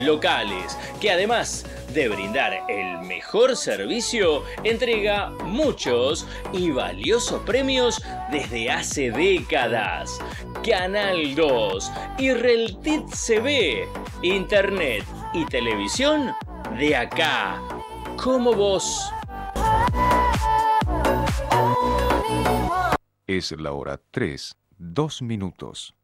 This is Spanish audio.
locales, que además de brindar el mejor servicio, entrega muchos y valiosos premios desde hace décadas. Canal 2 y Reltit CB, internet y televisión de acá, como vos. Es la hora 3, 2 minutos.